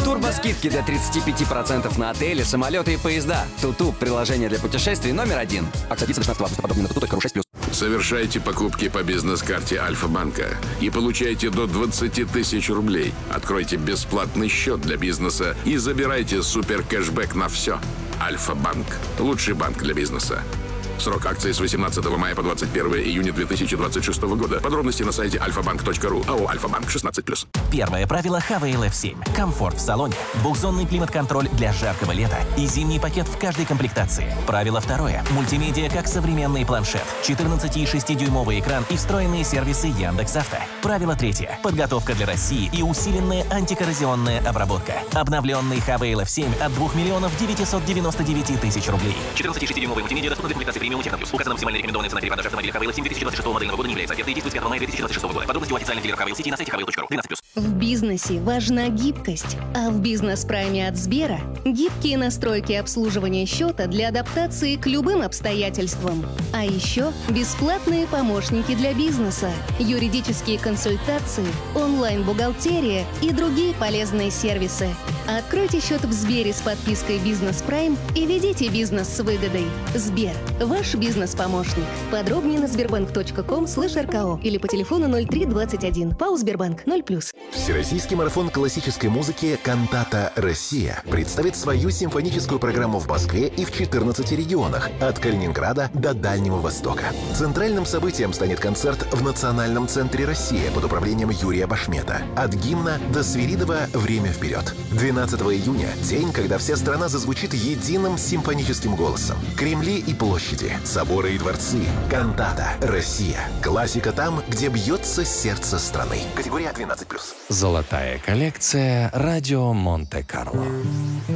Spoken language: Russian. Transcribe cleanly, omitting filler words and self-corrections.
Турбоскидки до 35% на отели, самолеты и поезда. Туту – приложение для путешествий номер 1. Акция длится до 16 августа. Подробнее на tutu.ru 6+. Совершайте покупки по бизнес-карте Альфа-банка и получайте до 20 тысяч рублей. Откройте бесплатный счет для бизнеса и забирайте супер-кэшбэк на все. Альфа-банк. Лучший банк для бизнеса. Срок акции с 18 мая по 21 июня 2026 года. Подробности на сайте alfabank.ru. АО «Альфа-банк» 16+. Первое правило Honeywell F7. Комфорт в салоне. Двухзонный климат-контроль для жаркого лета и зимний пакет в каждой комплектации. Правило второе. Мультимедиа как современный планшет. 14,6-дюймовый экран и встроенные сервисы Яндекс.Авто. Правило третье. Подготовка для России и усиленная антикоррозионная обработка. Обновленный Honeywell F7 от 2 999 000 рублей. 14,6-дюймовый мультимедиа доступна для комплектации премиум Техноплюс. Указана максимальная рекомендованная цена перепродажи автомобиля Honeywell 7 2026 модельного года не является. Оферта действует с 5 мая 2026 года. Подробности у официальных дилеров Honeywell City на сайте honeywell.ru. 12+. В бизнесе важна гибкость, а в бизнес-прайме от Сбера гибкие настройки обслуживания счета для адаптации к любым обстоятельствам. А еще бесплатные помощники для бизнеса, юридические консультации, онлайн-бухгалтерия и другие полезные сервисы. Откройте счет в Сбере с подпиской «Бизнес Прайм» и ведите бизнес с выгодой. Сбер – ваш бизнес-помощник. Подробнее на sberbank.com/rko или по телефону 0321. ПАО «Сбербанк» 0+. Всероссийский марафон классической музыки «Кантата Россия» представит свою симфоническую программу в Москве и в 14 регионах, от Калининграда до Дальнего Востока. Центральным событием станет концерт в Национальном центре России под управлением Юрия Башмета. От гимна до Свиридова «Время вперед». 12 июня – день, когда вся страна зазвучит единым симфоническим голосом. Кремли и площади, соборы и дворцы. «Кантата Россия». Классика там, где бьется сердце страны. Категория 12+. Золотая коллекция «Радио Монте-Карло».